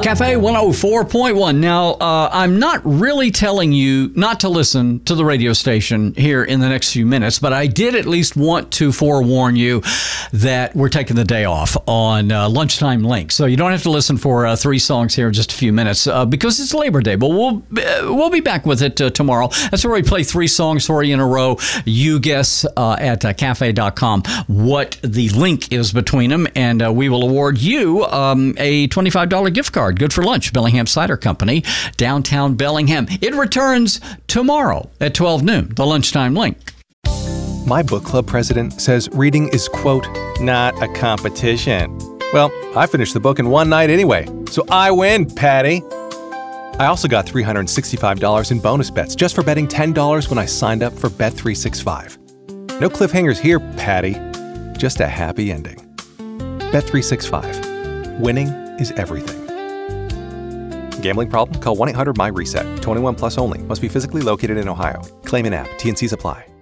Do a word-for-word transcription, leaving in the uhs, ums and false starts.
Cafe one oh four point one. Now, uh, I'm not really telling you not to listen to the radio station here in the next few minutes, but I did at least want to forewarn you that we're taking the day off on uh, Lunchtime Link. So you don't have to listen for uh, three songs here in just a few minutes uh, because it's Labor Day. But we'll uh, we'll be back with it uh, tomorrow. That's where we play three songs for you in a row. You guess uh, at uh, cafe dot com what the link is between them, and uh, we will award you um, a twenty-five dollars gift card. Good for lunch. Bellingham Cider Company, downtown Bellingham. It returns tomorrow at twelve noon. The Lunchtime Link. My book club president says reading is, quote, not a competition. Well, I finished the book in one night anyway, so I win, Patty. I also got three hundred sixty-five dollars in bonus bets just for betting ten dollars when I signed up for Bet three sixty-five. No cliffhangers here, Patty. Just a happy ending. Bet three sixty-five. Winning is everything. Gambling problem? Call one eight hundred my reset. twenty-one plus only. Must be physically located in Ohio. Claim in app. T and Cs apply.